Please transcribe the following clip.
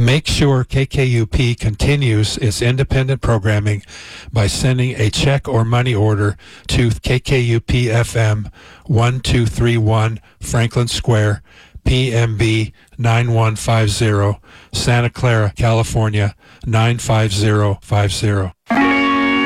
Make sure KKUP continues its independent programming by sending a check or money order to KKUP FM 1231 Franklin Square, PMB 9150, Santa Clara, California 95050.